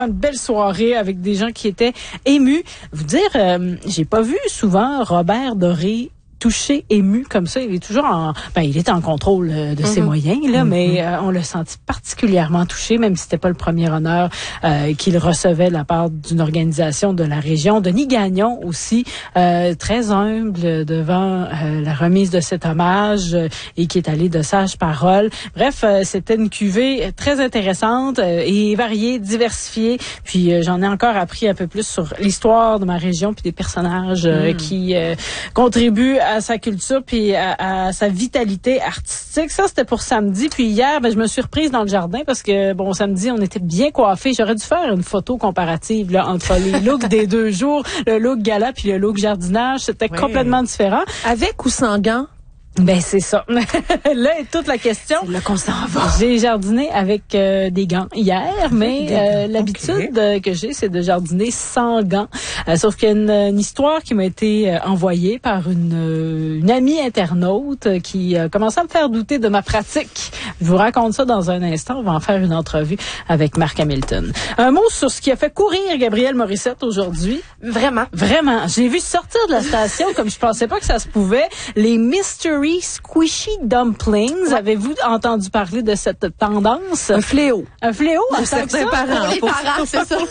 Une belle soirée avec des gens qui étaient émus. Vous dire, j'ai pas vu souvent Robert Doré touché, ému comme ça. Il est toujours il est en contrôle de ses moyens, là, mais on l'a senti particulièrement touché, même si c'était pas le premier honneur qu'il recevait de la part d'une organisation de la région. Denis Gagnon aussi, très humble devant la remise de cet hommage et qui est allé de sages paroles. Bref, c'était une cuvée très intéressante et variée, diversifiée. Puis j'en ai encore appris un peu plus sur l'histoire de ma région puis des personnages qui contribuent à sa culture puis à sa vitalité artistique. Ça, c'était pour samedi. Puis hier, je me suis reprise dans le jardin parce que, samedi, on était bien coiffés. J'aurais dû faire une photo comparative là, entre les looks des 2 jours, le look gala puis le look jardinage. C'était complètement différent. Avec ou sans gants? C'est ça. Là est toute la question. C'est là qu'on s'en va. J'ai jardiné avec des gants hier, mais l'habitude que j'ai, c'est de jardiner sans gants. Sauf qu'il y a une histoire qui m'a été envoyée par une amie internaute qui commençait à me faire douter de ma pratique. Je vous raconte ça dans un instant. On va en faire une entrevue avec Marc Hamilton. Un mot sur ce qui a fait courir Gabrielle Morissette aujourd'hui. Vraiment. J'ai vu sortir de la station, comme je pensais pas que ça se pouvait, les Mystery Squishy Dumplings. Ouais. Avez-vous entendu parler de cette tendance? Un fléau. Un fléau? Pour certains parents. Pour les parents, c'est ça.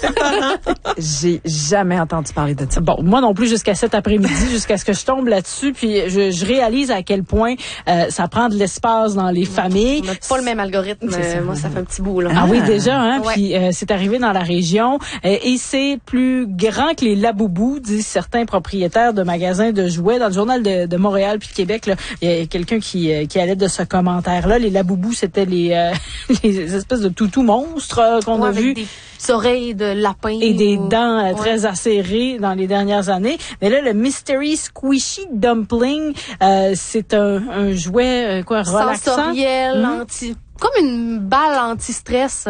J'ai jamais entendu parler de ça. Bon, moi non plus jusqu'à cet après-midi, jusqu'à ce que je tombe là-dessus, puis je réalise à quel point ça prend de l'espace dans les familles. On n'a pas le même algorithme. Moi, ça fait un petit bout, là. Ah oui, déjà, hein? Ouais. Puis c'est arrivé dans la région et c'est plus grand que les Laboubous, disent certains propriétaires de magasins de jouets. Dans le journal de Montréal puis de Québec, là, il y a quelqu'un qui allait de ce commentaire-là. Les Laboubous, c'était les espèces de toutous monstres qu'on a vus. Des oreilles de lapin. Et des dents très acérées dans les dernières années. Mais là, le Mystery Squishy Dumpling, c'est un jouet relaxant. Sensoriel, comme une balle anti-stress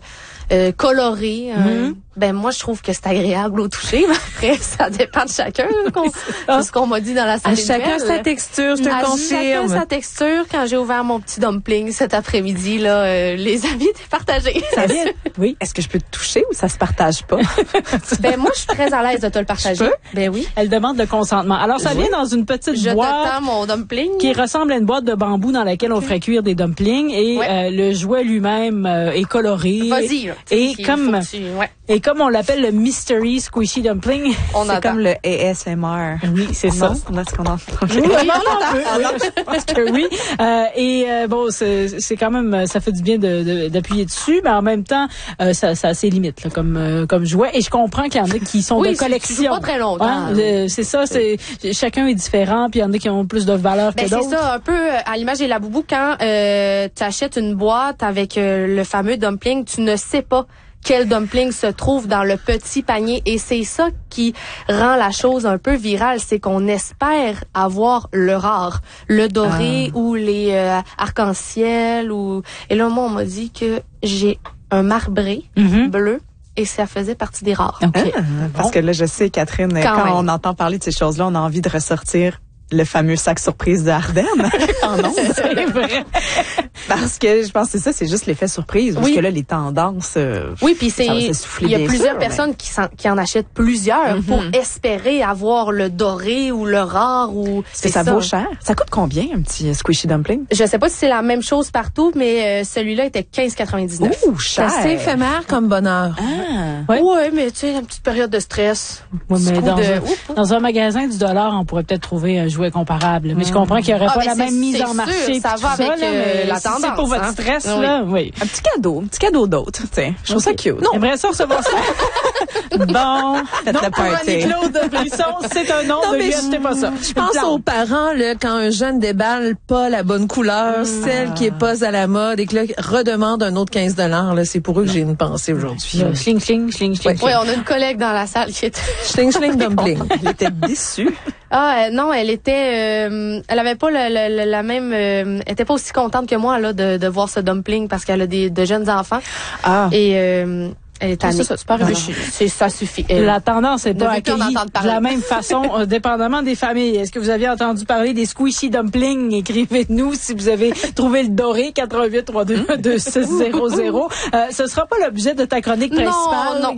colorée. Moi, je trouve que c'est agréable au toucher. Mais après, ça dépend de chacun. C'est ce qu'on m'a dit dans la salle. À chacun sa texture, je te confirme. Chacun sa texture. Quand j'ai ouvert mon petit dumpling cet après-midi, là, les avis étaient partagés. Ça vient. Oui. Est-ce que je peux te toucher ou ça se partage pas? Moi, je suis très à l'aise de te le partager. Oui. Elle demande le consentement. Alors, ça vient dans une petite boîte. Je te tends mon dumpling. Qui ressemble à une boîte de bambou dans laquelle on ferait cuire des dumplings et le jouet lui-même est coloré. Vas-y, là. Et comme on l'appelle le Mystery Squishy Dumpling. C'est comme le ASMR. Oui, c'est ça. Est-ce qu'on entend? Oui, parce que oui. C'est quand même, ça fait du bien d'appuyer dessus, mais en même temps, ça a ses limites, là, comme jouet. Et je comprends qu'il y en a qui sont de collection. Pas très longtemps. C'est ça, chacun est différent, puis il y en a qui ont plus de valeur que d'autres. C'est ça, un peu à l'image des Laboubous, quand tu achètes une boîte avec le fameux dumpling, tu ne sais pas quel dumpling se trouve dans le petit panier, et c'est ça qui rend la chose un peu virale, c'est qu'on espère avoir le rare, le doré ou les arc-en-ciel et là moi on m'a dit que j'ai un marbré bleu et ça faisait partie des rares. Okay. Parce que là je sais Catherine, quand on entend parler de ces choses-là, on a envie de ressortir le fameux sac surprise de Ardennes. C'est vrai. Parce que je pense que c'est ça, c'est juste l'effet surprise. Parce que là, les tendances. Oui, puis il y a plusieurs personnes qui en achètent plusieurs pour espérer avoir le doré ou le rare ou. Ça vaut cher. Ça coûte combien un petit squishy dumpling? Je sais pas si c'est la même chose partout, mais celui-là était 15,99. Ouh, cher. C'est éphémère comme bonheur. Ouais, mais tu sais, une petite période de stress. Ouais, mais dans un magasin du dollar, on pourrait peut-être trouver un jouet comparable. Mais je comprends qu'il n'y aurait pas la même mise en marché. Ça va avec la tendance. C'est pour votre stress, là. Oui. Un petit cadeau d'autre. Je trouve ça cute. Non. J'aimerais ça recevoir ça. Bon. Faites le party. Annie-Claude de Brisson, c'est un nom de lui, achetez pas ça. Je pense aux parents, là, quand un jeune déballe pas la bonne couleur, celle qui est pas à la mode et que là, redemande un autre 15 $, là, c'est pour eux que j'ai une pensée aujourd'hui. Schling, schling, schling, schling. Oui, on a une collègue dans la salle qui était... Schling, schling, dumpling. Elle était déçue. Non, elle était... elle avait pas la même... elle était pas aussi contente que moi, là, de voir ce dumpling parce qu'elle a de jeunes enfants. Et... elle est tannée. C'est pas réfléchi. Ça suffit. La tendance n'est pas accueillie de la même façon, dépendamment des familles. Est-ce que vous avez entendu parler des squishy dumplings? Écrivez-nous si vous avez trouvé le doré, 88 321 2600. Ce sera pas l'objet de ta chronique principale. Non.